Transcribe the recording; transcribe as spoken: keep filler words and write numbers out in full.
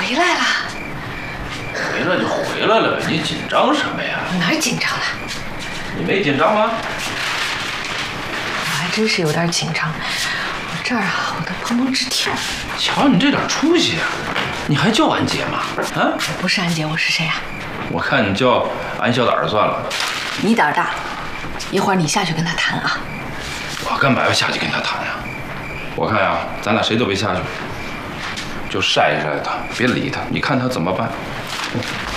回来了。 回来就回来了，你紧张什么呀？ 哪儿紧张了？ 你没紧张吗？ 我还真是有点紧张，我这儿啊，我都砰砰直跳。 瞧你这点出息啊！你还叫安杰吗？啊？ 我不是安杰，我是谁呀？ 我看你叫安小胆儿算了。 你胆儿大，一会儿你下去跟他谈啊。 我干嘛要下去跟他谈呀？我看呀，咱俩谁都别下去，就晒一晒他，别理他，你看他怎么办。